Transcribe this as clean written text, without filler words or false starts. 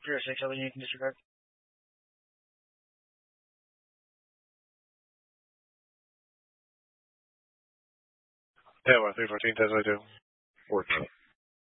Zero six, Ellie, you can disregard. Yeah, 314, as I do. 14.